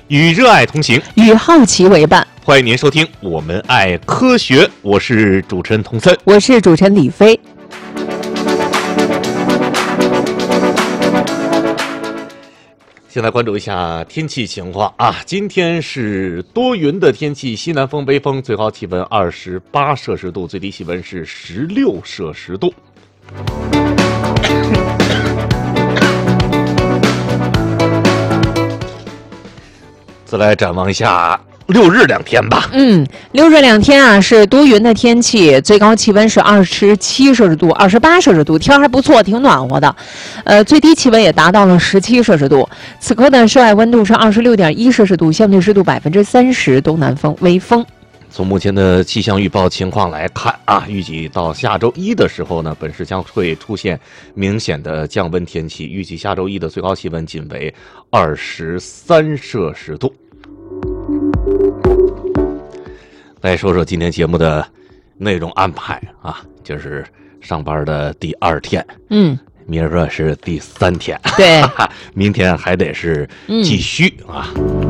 与热爱同行， 与好奇为伴。 欢迎您收听《我们爱科学》，我是主持人童森， 我是主持人李飞。 先来关注一下天气情况啊，今天是多云的天气，西南风、北风，最高气温28摄氏度，最低气温是16摄氏度。再来展望一下6日2天吧。 6日2天啊，是多云的天气，最高气温是27摄氏度、28摄氏度，天还不错，挺暖和的。最低气温也达到了17摄氏度。此刻的室外温度是26.1摄氏度，相对湿度30%，东南风微风。 从目前的气象预报情况来看啊，预计到下周一的时候呢，本市将会出现明显的降温天气，预计下周一的最高气温仅为23摄氏度。来说说今天节目的内容安排啊，就是上班的第2天，明儿是第3天， 对， 明天还得是继续啊。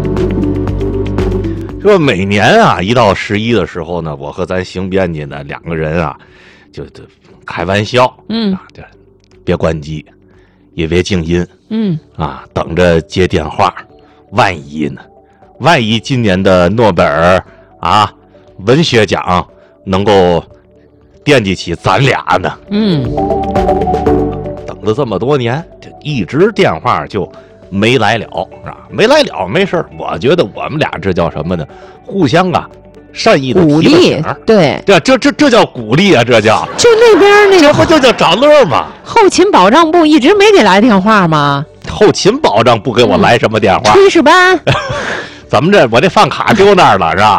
说每年啊，一到11的时候呢，我和咱邢编辑呢2个人啊，就开玩笑，就别关机，也别静音，等着接电话。万一呢？万一今年的诺贝尔啊文学奖能够惦记起咱俩呢？等了这么多年，就一直电话就没来了，是吧？没来了没事，我觉得我们俩这叫什么呢？互相啊，善意的鼓励，对， 这叫鼓励啊，这叫就那边那个， 这不就叫找乐吗？ 后勤保障部一直没给来电话吗？ 后勤保障不给我来什么电话？ 炊事班， 怎么我这饭卡丢那儿了是吧？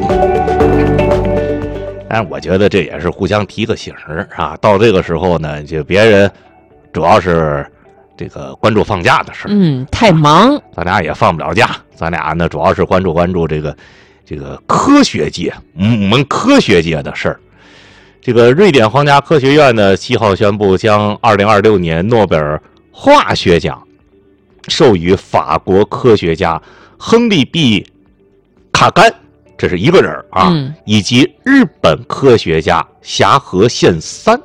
但是我觉得这也是互相提个醒啊。到这个时候呢，就别人主要是这个关注放假的事， 太忙， 咱俩也放不了假，咱俩呢主要是关注这个科学界，我们科学界的事儿。这个瑞典皇家科学院呢7号宣布，将2026年诺贝尔化学奖授予法国科学家亨利 ·B· 卡甘，这是一个人啊，以及日本科学家霞河宪三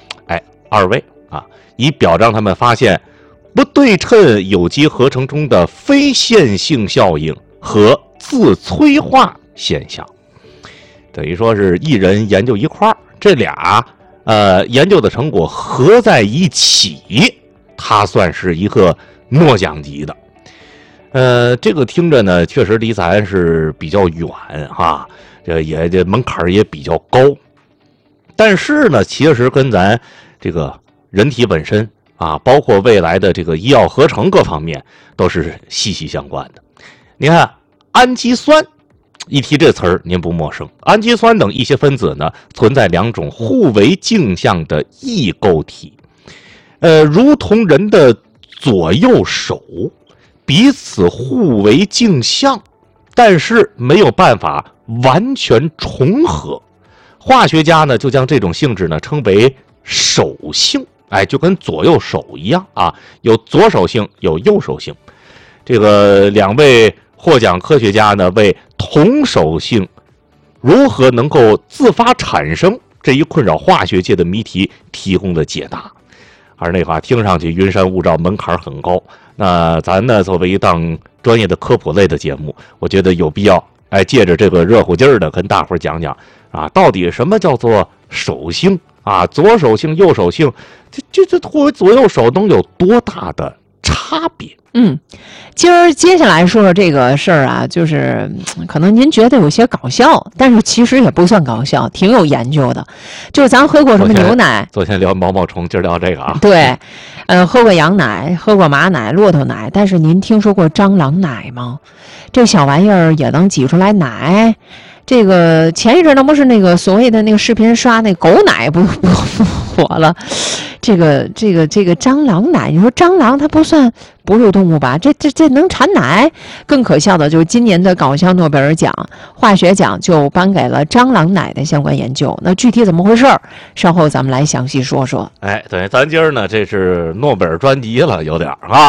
，2位啊，以表彰他们发现不对称有机合成中的非线性效应和自催化现象。等于说是一人研究一块儿，这俩研究的成果合在一起，它算是一个诺奖级的。这个听着呢，确实离咱是比较远哈，这门槛也比较高，但是呢，其实跟咱这个人体本身啊，包括未来的这个医药合成各方面都是息息相关的。你看氨基酸，一提这词儿您不陌生，氨基酸等一些分子呢存在2种互为镜像的异构体，如同人的左右手彼此互为镜像，但是没有办法完全重合。化学家呢就将这种性质呢称为手性，就跟左右手一样啊，有左手性，有右手性。这个2位获奖科学家呢，为同手性如何能够自发产生这一困扰化学界的谜题提供了解答。而那话听上去云山雾罩，门槛很高。那咱呢，作为一档专业的科普类的节目，我觉得有必要借着这个热乎劲儿的跟大伙儿讲讲啊，到底什么叫做手性啊，左手性、右手性，这左右手能有多大的差别？ 今儿接下来说说这个事儿啊，就是可能您觉得有些搞笑，但是其实也不算搞笑，挺有研究的。就是咱喝过什么牛奶？ 昨天聊毛毛虫，今儿聊这个啊。 对，喝过羊奶，喝过马奶、骆驼奶，但是您听说过蟑螂奶吗？这小玩意儿也能挤出来奶。这个前一阵那不是那个所谓的那个视频刷那狗奶不火了，这个蟑螂奶，你说蟑螂它不算哺乳动物吧？这能产奶？更可笑的就是今年的搞笑诺贝尔奖化学奖就颁给了蟑螂奶的相关研究。那具体怎么回事？稍后咱们来详细说说。 对，咱今儿呢这是诺贝尔专辑了，有点啊。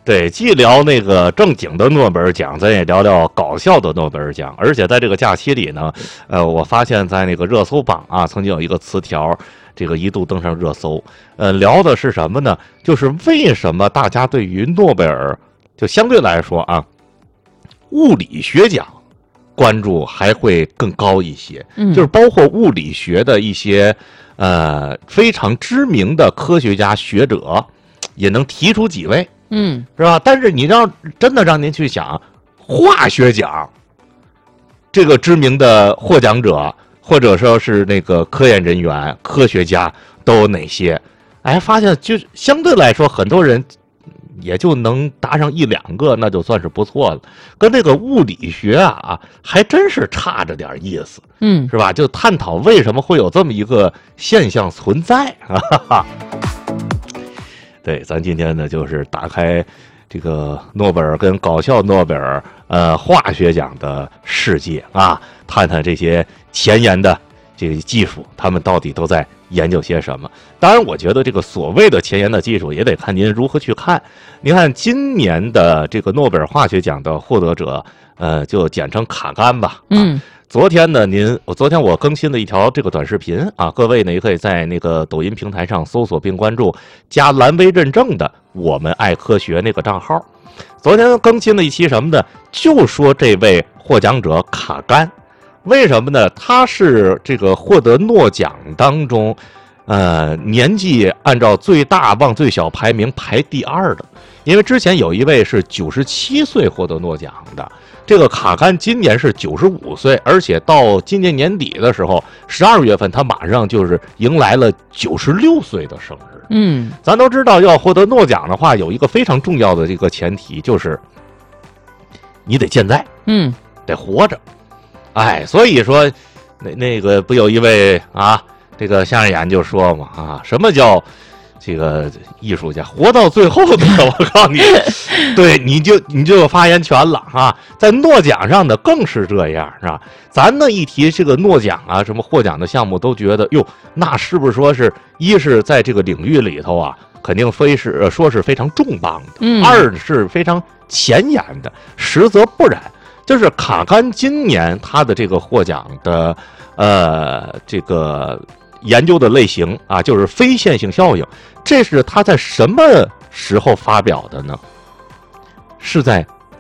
对，既聊那个正经的诺贝尔奖，咱也聊聊搞笑的诺贝尔奖。而且在这个假期里呢，我发现在那个热搜榜啊，曾经有一个词条，这个一度登上热搜。聊的是什么呢？就是为什么大家对于诺贝尔，就相对来说啊，物理学奖关注还会更高一些。就是包括物理学的一些非常知名的科学家学者，也能提出几位。是吧？但是你真的让您去想，化学奖这个知名的获奖者，或者说是那个科研人员、科学家都有哪些？哎，发现就是相对来说，很多人也就能答上1-2个，那就算是不错了。跟那个物理学啊，还真是差着点意思。是吧？就探讨为什么会有这么一个现象存在啊。对，咱今天呢就是打开这个诺贝尔跟搞笑诺贝尔化学奖的世界啊，探探这些前沿的这个技术，他们到底都在研究些什么。当然我觉得这个所谓的前沿的技术也得看您如何去看。您看今年的这个诺贝尔化学奖的获得者，就简称卡甘吧。昨天呢，昨天我更新了一条这个短视频啊，各位呢也可以在那个抖音平台上搜索并关注加蓝微认证的我们爱科学那个账号。昨天更新了一期什么呢？就说这位获奖者卡甘，为什么呢？他是这个获得诺奖当中，年纪按照最大往最小排名排第2的，因为之前有一位是97岁获得诺奖的。这个卡甘今年是95岁，而且到今年年底的时候，12月份他马上就是迎来了96岁的生日。咱都知道要获得诺奖的话，有一个非常重要的这个前提，就是你得健在，得活着。哎，所以说那个不有一位啊，这个相声演员就说嘛啊，什么叫这个艺术家活到最后的，我告诉你，对，你就有发言权了啊！在诺奖上呢更是这样，是吧？咱呢一提这个诺奖啊，什么获奖的项目，都觉得哟，那是不是说是一是在这个领域里头啊，肯定说是非常重磅的，二是非常前沿的，实则不然。就是卡甘今年他的这个获奖的这个研究的类型啊，就是非线性效应。这是他在什么时候发表的呢？是在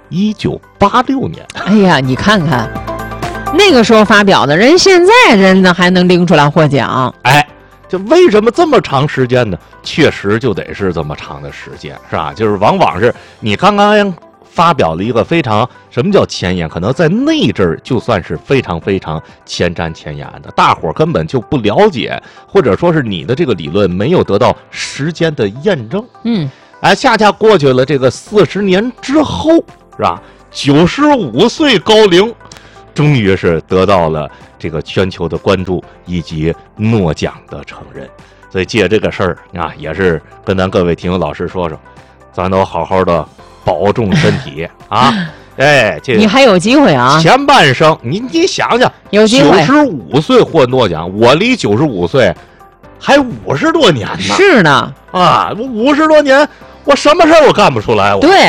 1986年。 哎呀，你看看那个时候发表的，人现在人呢还能拎出来获奖。 哎，就为什么这么长时间呢？确实就得是这么长的时间，是吧？就是往往是你刚刚发表了一个非常，什么叫前沿？可能在那阵儿就算是非常非常前瞻前沿的，大伙儿根本就不了解，或者说是你的这个理论没有得到时间的验证。恰恰过去了这个40年之后，是吧？95岁高龄，终于是得到了这个全球的关注以及诺奖的承认。所以借这个事儿啊，也是跟咱各位听友老师说说，咱都好好的保重身体啊！哎，这你还有机会啊！ 前半生，你想想， 有机会。 95岁获诺奖，我离95岁还50多年呢。 是呢， 啊，50多年，我什么事儿我干不出来？ 对，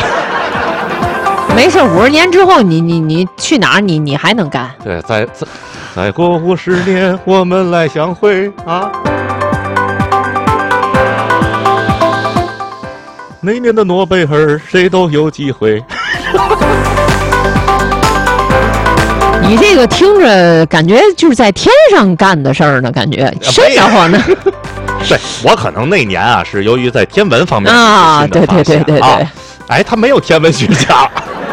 没事，50年之后，你去哪儿，你还能干？ 对，再过50年，我们来相会啊！那年的诺贝尔，谁都有机会。 你这个听着感觉就是在天上干的事儿呢，感觉瘆得慌呢。 对，我可能那年啊是由于在天文方面啊，对， 哎，他没有天文学家。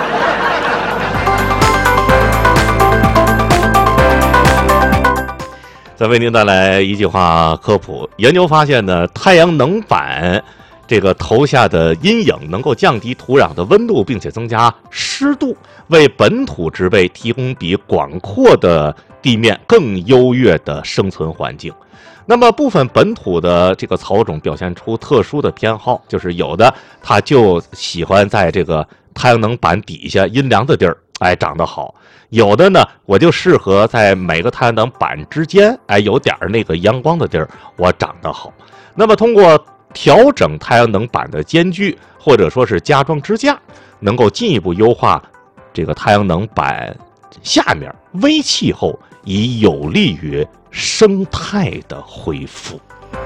再为您带来一句话科普：研究发现呢，太阳能板这个投下的阴影能够降低土壤的温度，并且增加湿度，为本土植被提供比广阔的地面更优越的生存环境。那么部分本土的这个草种表现出特殊的偏好，就是有的它就喜欢在这个太阳能板底下阴凉的地儿，哎，长得好；有的呢，我就适合在每个太阳能板之间，哎，有点那个阳光的地儿，我长得好。那么通过调整太阳能板的间距，或者说是加装支架，能够进一步优化这个太阳能板下面微气候，以有利于生态的恢复。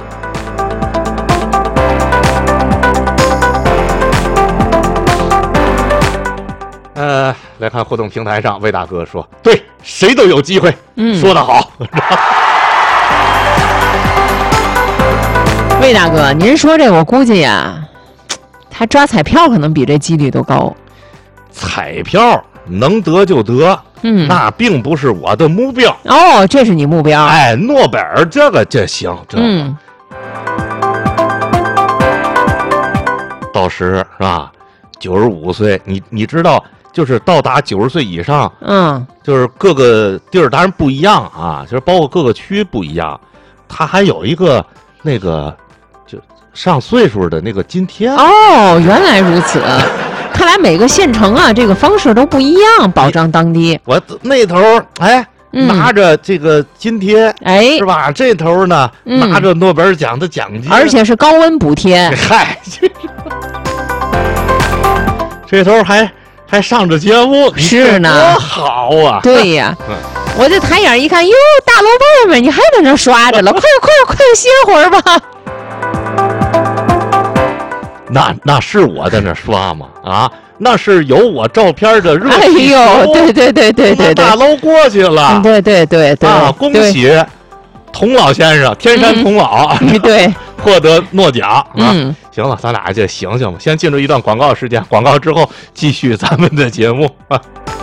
来看互动平台上，魏大哥说：“对，谁都有机会。”说得好。 魏大哥，您说这我估计呀，他抓彩票可能比这几率都高。 彩票能得就得，那并不是我的目标。 哦，这是你目标。 哎，诺贝尔这行，到时是吧？95岁，你知道，就是到达90岁以上，就是各个地儿当然不一样啊，就是包括各个区不一样，它还有一个那个就上岁数的那个津贴。 哦，原来如此。看来每个县城啊，这个方式都不一样，保障当地。 我那头拿着这个津贴，是吧？这头呢拿着诺贝尔奖的奖金， 而且是高温补贴。 嗨，这头还上着节目， 是呢， 多好啊！ 对呀，我这抬眼一看，哟，大老板们，你还在那刷着了，快歇会儿吧。 那是我在那刷吗？啊，那是有我照片的热气球。 哎呦，对， 大楼过去了。 对啊，恭喜童老先生，天山童老， 对， 获得诺奖啊！行了，咱俩就醒醒吧，先进入一段广告时间，广告之后继续咱们的节目啊。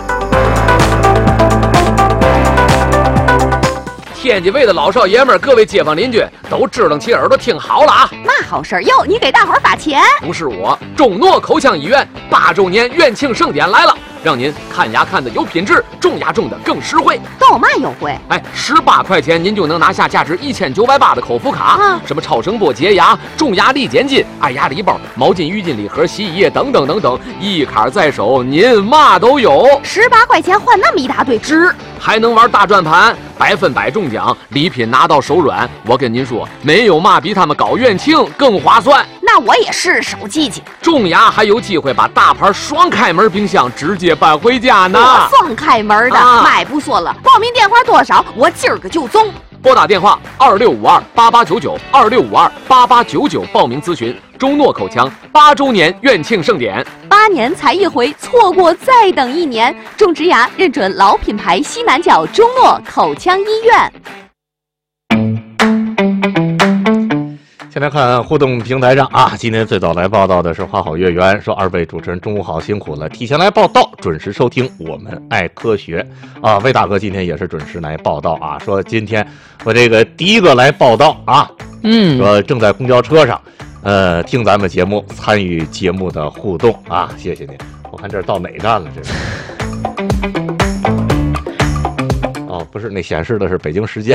天津卫的老少爷们儿，各位街坊邻居都支棱起耳朵听好了啊！ 嘛好事哟？你给大伙儿发钱？ 不是我，中诺口腔医院8周年院庆盛典来了，让您看牙看的有品质，种牙种的更实惠。 都有嘛优惠 ？18块钱您就能拿下价值1980的口服卡，什么超声波洁牙、种牙力减筋、爱牙礼包、毛巾、浴巾礼盒、洗衣液等等等等，一卡在手，您嘛都有。 18块钱换那么一大堆， 值！还能玩大转盘，100%中奖，礼品拿到手软。我跟您说，没有嘛比他们搞院庆更划算。 那我也是手机去。 种牙还有机会把大牌双开门冰箱直接搬回家呢。 双开门的，买不说了。报名电话多少？我今儿个就中。 拨打电话26528899，26528899报名咨询中诺口腔8周年院庆盛典。 8年才一回，错过再等1年。种植牙认准老品牌西南角中诺口腔医院。 先来看互动平台上啊，今天最早来报道的是花好月圆，说2位主持人中午好，辛苦了，提前来报道，准时收听我们爱科学啊。魏大哥今天也是准时来报道啊，说今天我这个第一个来报道啊，说正在公交车上，听咱们节目，参与节目的互动啊，谢谢您。我看这到哪站了？这是哦，不是，那显示的是北京时间。